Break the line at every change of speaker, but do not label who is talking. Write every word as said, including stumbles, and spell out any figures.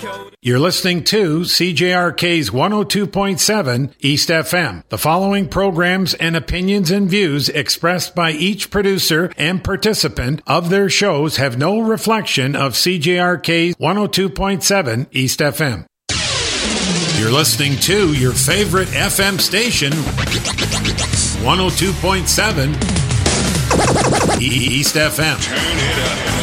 You're listening to C J R K's one oh two point seven East F M. The following programs and opinions and views expressed by each producer and participant of their shows have no reflection of C J R K's one oh two point seven East F M. You're listening to your favorite F M station, one oh two point seven East F M. Turn it up.